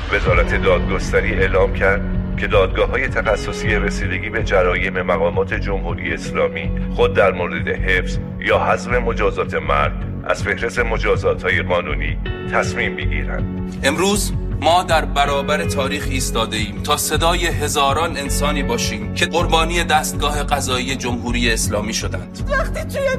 وزارت دادگستری اعلام کرد که دادگاه‌های تخصصی رسیدگی به جرایم مقامات جمهوری اسلامی خود در مورد حفظ یا حذف مجازات مرگ از فهرست مجازات‌های قانونی تصمیم بگیرند. امروز ما در برابر تاریخ ایستاده ایم تا صدای هزاران انسانی باشیم که قربانی دستگاه قضایی جمهوری اسلامی شدند. وقتی توی